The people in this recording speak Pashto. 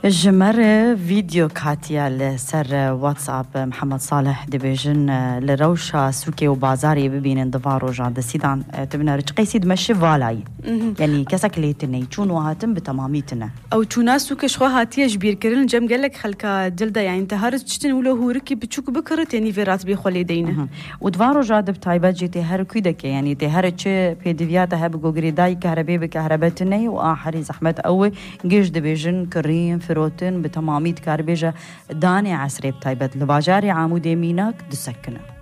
جمرة فيديو كاتيا لسر واتساب محمد صالح دبيجن لروشة سوكي وبازاري ببين اندفار وجع دسيدان تبنا رجقي سيد مشي فالاي يعني كسك ليتني چون وهاتم بتماميتنا او چونا سوكي شخوا هاتيه جبير كرن جم قالك خلكا جلده يعني انتهارت تشتن ولو هو ركي بتشوك بكرت يعني فيرات بيخولي دينه ودفار وجع بتايبه جيتي هر كيدك يعني تي هر تش بيديفيات هب جوجريداي كهربي بكهربتني واخري زحمت قوي جيش دبيجن كريم فروتن بتماميت كاربيجة داني عسري بتايبت لباجاري عامودي ميناك دسكنه